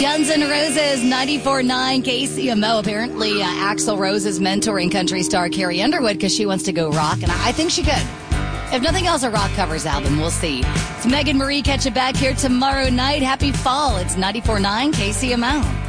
Guns N' Roses, 94.9 KCMO. Apparently, Axl Rose is mentoring country star Carrie Underwood because she wants to go rock, and I think she could. If nothing else, a rock covers album. We'll see. It's Megan Marie. Catch you back here tomorrow night. Happy fall. It's 94.9 KCMO.